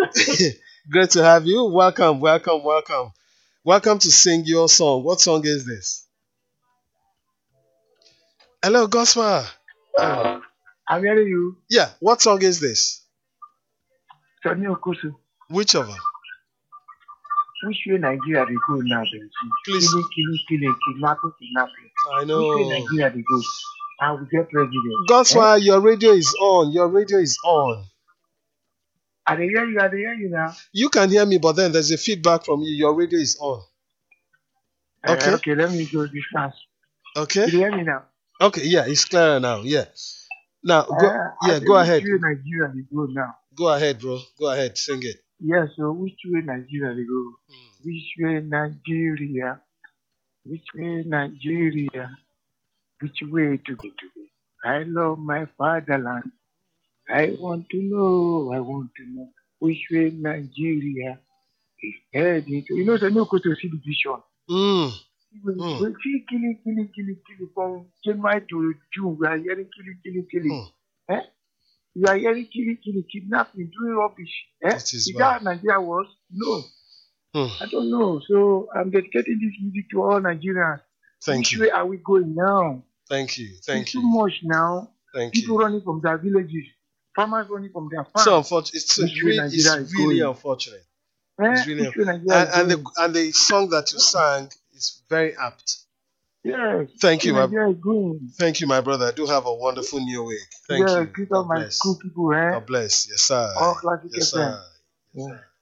Great to have you. Welcome, welcome, welcome. Welcome to Sing Your Song. What song is this? Hello, Gosma. I'm hearing you. Yeah, what song is this? Tony Okusu. Which of them? Which way Nigeria they go now, then? Please. Killing, kidnapping. I Which way know. Nigeria they go? I will get president. Gosma, your radio is on. Your radio is on. I dey hear you now. You can hear me, but then there's a feedback from you. Your radio is on. Okay. Okay, let me go this fast. Okay. You hear me now? Okay, yeah, it's clearer now. Yeah. Now, go ahead. Which way Nigeria they go now? Go ahead, bro. Go ahead. Sing it. Yeah, so which way Nigeria they go? Which way Nigeria? Which way Nigeria? Which way to go? I love my fatherland. I want to know which way Nigeria is heading to. You know, so no go to see the vision. Mm. We see killing from January to June. We are hearing killing. Eh? We are hearing killing, kidnapping, doing rubbish. Is that how Nigeria was? No. I don't know. So I'm dedicating this music to all Nigerians. Which way are we going now? Thank you. It's too much now. People running from their villages. Farmers running from their farms. So unfortunate. It's really unfortunate. It's really and the song that you sang is very apt. Yes. Thank you, Thank you, my brother. Do have a wonderful new week. Thank you. Keep up my school people, God bless. Yes, sir. All classic yes, sir. Yes, sir.